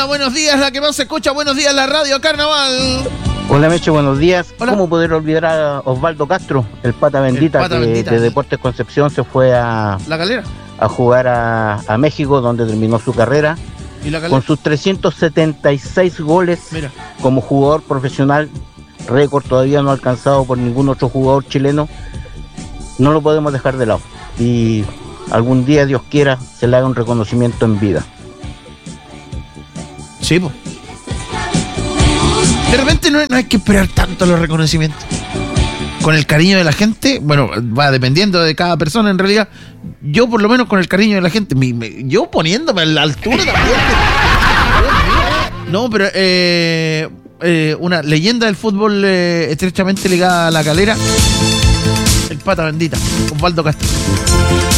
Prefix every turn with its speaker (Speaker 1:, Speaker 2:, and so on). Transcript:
Speaker 1: Hola, buenos días, la que más se escucha. Buenos días, la radio Carnaval.
Speaker 2: Hola, Meche, buenos días.
Speaker 1: Hola.
Speaker 2: ¿Cómo poder olvidar a Osvaldo Castro, el pata bendita, de Deportes Concepción se fue a
Speaker 1: La Calera.
Speaker 2: a jugar a México, donde terminó su carrera?
Speaker 1: ¿Y la Calera?
Speaker 2: Con sus 376 goles.
Speaker 1: Mira.
Speaker 2: Como jugador profesional, récord todavía no alcanzado por ningún otro jugador chileno. No lo podemos dejar de lado. Y algún día, Dios quiera, se le haga un reconocimiento en vida.
Speaker 1: Sí, pues. De repente no hay que esperar tanto los reconocimientos. Con el cariño de la gente, bueno, va dependiendo de cada persona en realidad. Yo por lo menos con el cariño de la gente, yo poniéndome a la altura también. No, pero una leyenda del fútbol estrechamente ligada a la Calera, el pata bendita, Osvaldo Castro.